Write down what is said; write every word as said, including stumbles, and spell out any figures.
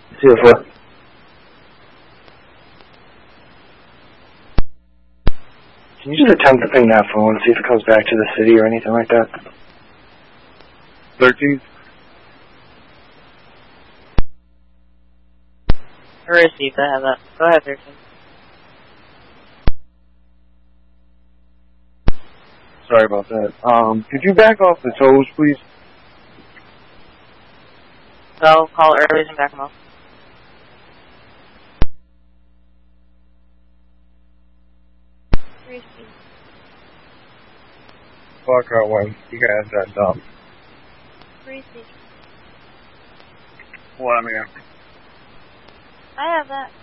Zero four. Can you just attempt to ping that phone, see if it comes back to the city or anything like that? thirteen. I received, I have that. Go ahead, thirteen. Sorry about that. Um, could you back off the toes, please? So, call earlies and back them off. Fuck I went. You guys are dumb. Three C. What, I mean? I have that.